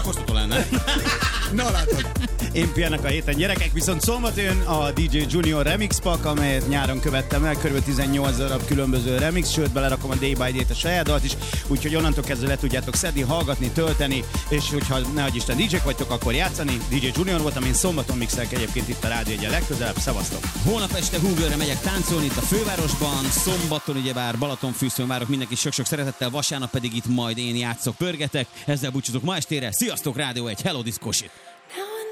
kóstolható lenne. Na látod. Én pihenek a héten gyerekek, viszont szombaton jön a DJ Junior Remix Pack, amelyet nyáron követtem el, kb. 18 darab különböző remix, sőt belerakom a Day by Day-t a saját dalt is, úgyhogy onnantól kezdve le tudjátok szedni, hallgatni, tölteni, és hogyha nehogy Isten DJ-k vagytok, akkor játszani. DJ Junior voltam, én szombaton mixelek egyébként itt a Rádió Egyen legközelebb, szevasztok! Holnap este Hungerre megyek táncolni itt a fővárosban, szombaton ugyebár Balatonfürdőn várok mindenki sok-sok szeretettel, vasárnap pedig itt majd én játszok, pörgetek, ezzel búcsúzok ma estére, sziasztok Rádió 1, hello diszkósit!